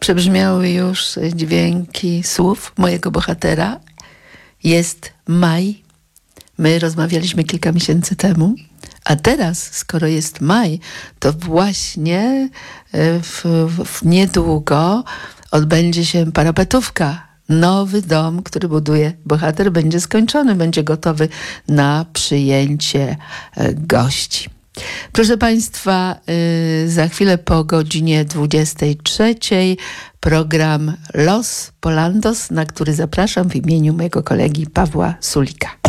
Przebrzmiały już dźwięki słów mojego bohatera. Jest maj. My rozmawialiśmy kilka miesięcy temu. A teraz, skoro jest maj, to właśnie niedługo odbędzie się parapetówka. Nowy dom, który buduje bohater, będzie skończony, będzie gotowy na przyjęcie gości. Proszę Państwa, za chwilę po godzinie 23 program Los Polandos, na który zapraszam w imieniu mojego kolegi Pawła Sulika.